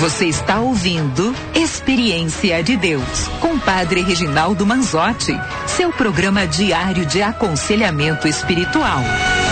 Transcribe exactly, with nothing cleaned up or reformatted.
Você está ouvindo Experiência de Deus, com Padre Reginaldo Manzotti, seu programa diário de aconselhamento espiritual.